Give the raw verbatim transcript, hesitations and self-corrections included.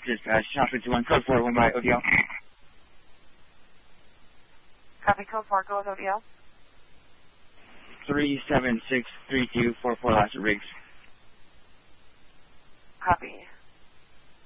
dispatch, Channel fifty-one, code four, one by O D L. Copy, code four, go with O D L. three seven six three two four four, last at Riggs. Copy.